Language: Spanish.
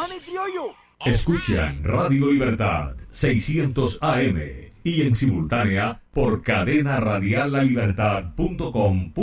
Honey Criollo. Escuchan Radio Libertad 600 AM y en simultánea por cadenaradiallalibertad.com.